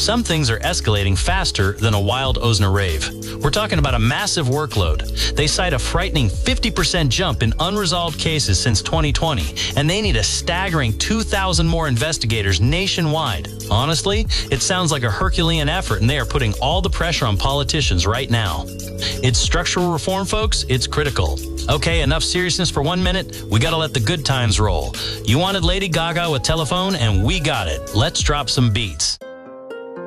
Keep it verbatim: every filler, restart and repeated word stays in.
some things are escalating faster than a wild Osner rave. We're talking about a massive workload. They cite a frightening fifty percent jump in unresolved cases since twenty twenty, and they need a staggering two thousand more investigators nationwide. Honestly, it sounds like a Herculean effort, and they are putting all the pressure on politicians right now. It's structural reform, folks. It's critical. Okay, enough seriousness for one minute. We gotta let the good times roll. You wanted Lady Gaga with Telephone, and we got it. Let's drop some beats.